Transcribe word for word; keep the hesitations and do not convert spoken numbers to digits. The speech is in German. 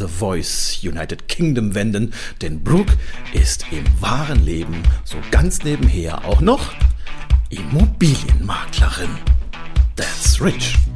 The Voice United Kingdom wenden, denn Brooke ist im wahren Leben so ganz nebenher auch noch Immobilienmaklerin. That's rich.